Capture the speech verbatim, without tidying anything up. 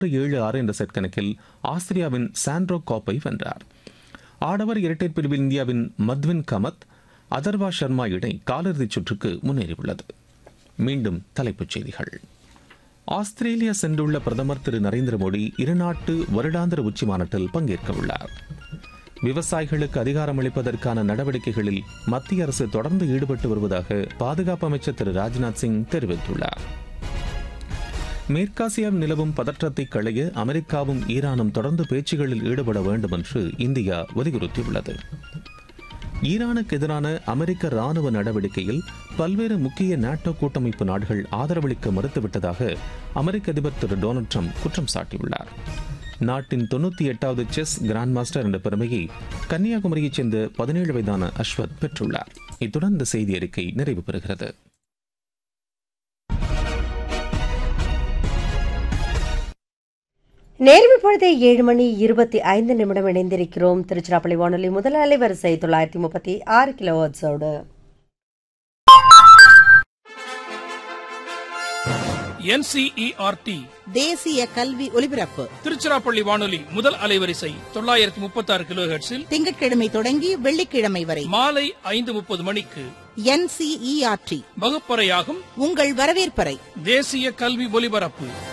ஏழு ஆறு என்ற செட் கணக்கில் ஆஸ்திரியாவின் சாண்ட்ரோ கோப்பை வென்றார். ஆடவர் இரட்டையர் பிரிவில் இந்தியாவின் மத்வின் கமத் அதர்வா சர்மா இணை காலிறுதிச் சுற்றுக்கு முன்னேறியுள்ளது. மீண்டும் தலைப்புச் செய்திகள். ஆஸ்திரேலியா சென்றுள்ள பிரதமர் திரு நரேந்திர மோடி இருநாட்டு வருடாந்திர உச்சி மாநாட்டில் பங்கேற்க உள்ளார். விவசாயிகளுக்கு அதிகாரம் அளிப்பதற்கான நடவடிக்கைகளில் மத்திய அரசு தொடர்ந்து ஈடுபட்டு வருவதாக பாதுகாப்பு அமைச்சர் திரு ராஜ்நாத் சிங் தெரிவித்துள்ளார். மேற்காசியாவில் நிலவும் பதற்றத்தை களைய அமெரிக்காவும் ஈரானும் தொடர்ந்து பேச்சுகளில் ஈடுபட வேண்டும் என்று இந்தியா வலியுறுத்தியுள்ளது. ஈரானுக்கு எதிரான அமெரிக்க ராணுவ நடவடிக்கையில் பல்வேறு முக்கிய நாட்டோ கூட்டமைப்பு நாடுகள் ஆதரவளிக்க மறுத்துவிட்டதாக அமெரிக்க அதிபர் திரு டொனால்டு டிரம்ப் குற்றம் சாட்டியுள்ளார். நாட்டின் தொன்னூத்தி எட்டாவது செஸ் கிராண்ட் மாஸ்டர் என்ற பெருமையை கன்னியாகுமரியைச் சேர்ந்த பதினேழு வயதான அஸ்வத் பெற்றுள்ளார். இத்துடன் இந்த செய்தி அறிக்கை நிறைவு பெறுகிறது. நேரம் இப்பொழுதே ஏழு மணி இருபத்தி ஐந்து நிமிடம் இணைந்திருக்கிறோம். திருச்சிராப்பள்ளி வானொலி முதல் அலைவரிசை தொள்ளாயிரத்தி முப்பத்தி ஆறு kilo ஹெர்ட்ஸோடு. N C E R D தேசிய கல்வி ஒலிபரப்பு திருச்சிராப்பள்ளி வானொலி முதல் அலைவரிசை தொள்ளாயிரத்தி முப்பத்தி ஆறு கிலோ ஹெர்ட்ஸில் திங்கட்கிழமை தொடங்கி வெள்ளிக்கிழமை வரை மாலை ஐந்து முப்பது மணிக்கு N C E R D வகுப்பறையாகும் உங்கள் வரவேற்பறை தேசிய கல்வி ஒலிபரப்பு.